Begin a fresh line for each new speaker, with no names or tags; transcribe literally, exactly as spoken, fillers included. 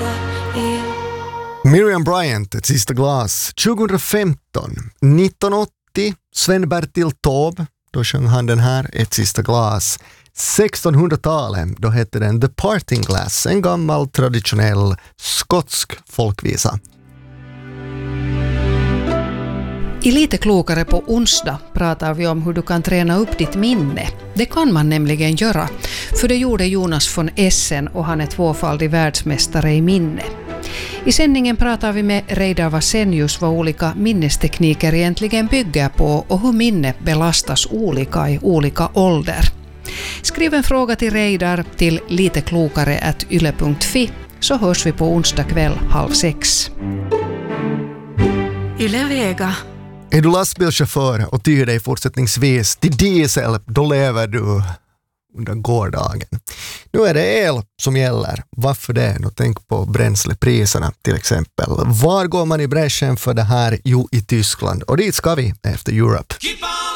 Miriam Bryant, Ett sista glas. tjugohundrafemton, nittonhundraåttio, Sven-Bertil Taube, då sjöng han den här, Ett sista glas. sextonhundratalet, då hette den The Parting Glass, en gammal traditionell skotsk folkvisa.
I Lite klokare på onsdag pratar vi om hur du kan träna upp ditt minne. Det kan man nämligen göra, för det gjorde Jonas von Essen och han är tvåfaldig världsmästare i minne. I sändningen pratar vi med Reidar Vasenius vad olika minnestekniker egentligen bygger på och hur minne belastas olika i olika ålder. Skriv en fråga till Reidar till liteklokare at yle punkt fi så hörs vi på onsdag kväll halv sex. Yle Vega.
Är du lastbilschaufför och tyr dig fortsättningsvis till diesel, då lever du under gårdagen. Nu är det el som gäller. Varför det? Nu tänk på bränslepriserna till exempel. Var går man i bräschen för det här? Jo, i Tyskland. Och dit ska vi efter Europe.